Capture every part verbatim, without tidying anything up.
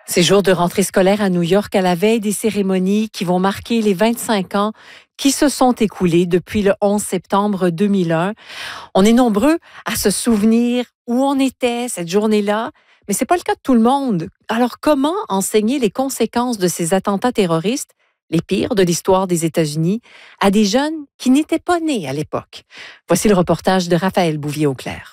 Ces jours de rentrée scolaire à New York à la veille des cérémonies qui vont marquer les vingt-cinq ans qui se sont écoulés depuis le onze septembre deux mille un. On est nombreux à se souvenir où on était cette journée-là, mais ce n'est pas le cas de tout le monde. Alors, comment enseigner les conséquences de ces attentats terroristes, les pires de l'histoire des États-Unis, à des jeunes qui n'étaient pas nés à l'époque? Voici le reportage de Raphaël Bouvier-Auclair.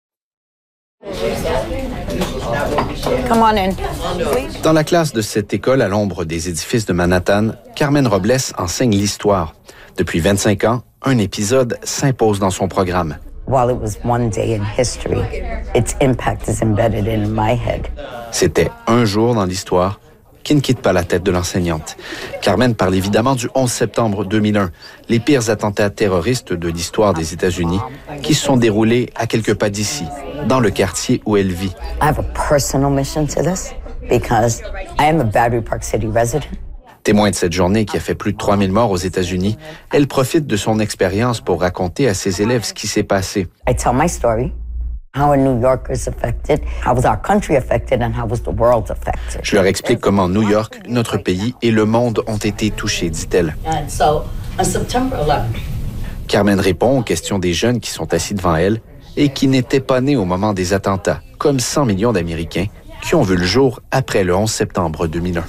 Come on in. Dans la classe de cette école à l'ombre des édifices de Manhattan, Carmen Robles enseigne l'histoire. Depuis vingt-cinq ans, un épisode s'impose dans son programme. While it was one day in history, its impact is embedded in my head. C'était un jour dans l'histoire qui ne quitte pas la tête de l'enseignante. Carmen parle évidemment du onze septembre deux mille un, les pires attentats terroristes de l'histoire des États-Unis qui se sont déroulés à quelques pas d'ici, dans le quartier où elle vit. I have a personal mission to this because I am a Battery Park City resident. Témoin de cette journée qui a fait plus de trois mille morts aux États-Unis, elle profite de son expérience pour raconter à ses élèves ce qui s'est passé. I tell my story. How are New Yorkers affected? How was our country affected? And how was the world affected? Je leur explique comment New York, notre pays et le monde ont été touchés, dit-elle. And so, on September eleventh. Carmen répond aux questions des jeunes qui sont assis devant elle et qui n'étaient pas nés au moment des attentats, comme cent millions d'Américains qui ont vu le jour après le onze septembre deux mille un.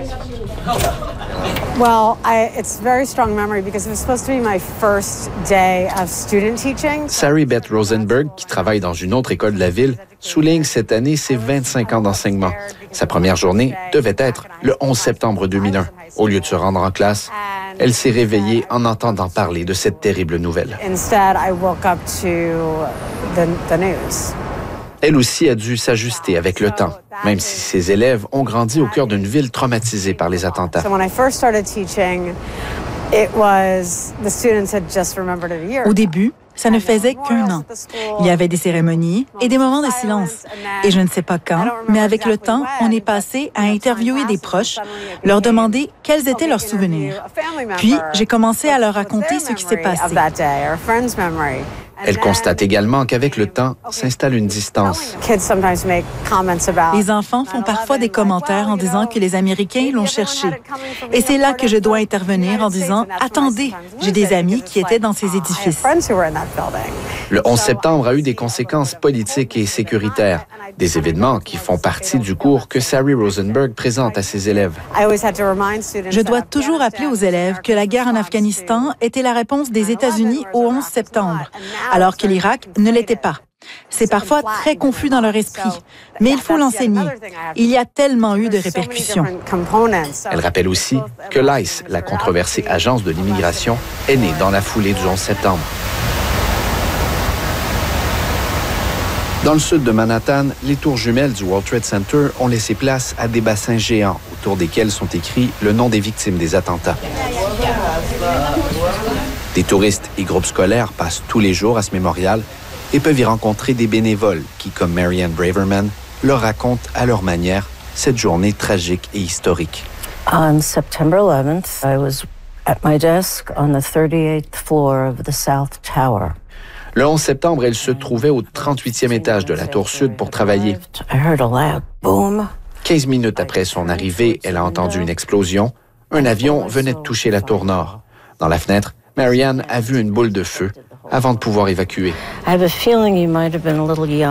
Well, I, it's very strong memory because it was supposed to be my first day of student teaching. Sari Beth Rosenberg, qui travaille dans une autre école de la ville, souligne cette année ses vingt-cinq ans d'enseignement. Sa première journée devait être le onze septembre deux mille un. Au lieu de se rendre en classe, elle s'est réveillée en entendant parler de cette terrible nouvelle. Instead, I woke up to the, the news. Elle aussi a dû s'ajuster avec le temps, même si ses élèves ont grandi au cœur d'une ville traumatisée par les attentats. Au début, ça ne faisait qu'un an. Il y avait des cérémonies et des moments de silence. Et je ne sais pas quand, mais avec le temps, on est passé à interviewer des proches, leur demander quels étaient leurs souvenirs. Puis, j'ai commencé à leur raconter ce qui s'est passé. Elle constate également qu'avec le temps, s'installe une distance. Les enfants font parfois des commentaires en disant que les Américains l'ont cherché. Et c'est là que je dois intervenir en disant « Attendez, j'ai des amis qui étaient dans ces édifices. » Le onze septembre a eu des conséquences politiques et sécuritaires, des événements qui font partie du cours que Sari Rosenberg présente à ses élèves. Je dois toujours rappeler aux élèves que la guerre en Afghanistan était la réponse des États-Unis au onze septembre, alors que l'Irak ne l'était pas. C'est parfois très confus dans leur esprit, mais il faut l'enseigner. Il y a tellement eu de répercussions. Elle rappelle aussi que l'ICE, la controversée agence de l'immigration, est née dans la foulée du onze septembre. Dans le sud de Manhattan, les tours jumelles du World Trade Center ont laissé place à des bassins géants autour desquels sont écrits le nom des victimes des attentats. Des touristes et groupes scolaires passent tous les jours à ce mémorial et peuvent y rencontrer des bénévoles qui, comme Marianne Braverman, leur racontent à leur manière cette journée tragique et historique. On September eleventh, I was at my desk on the thirty-eighth floor of the South Tower. Le onze septembre, elle se trouvait au trente-huitième étage de la tour sud pour travailler. quinze minutes après son arrivée, elle a entendu une explosion. Un avion venait de toucher la tour nord. Dans la fenêtre, Marianne a vu une boule de feu avant de pouvoir évacuer.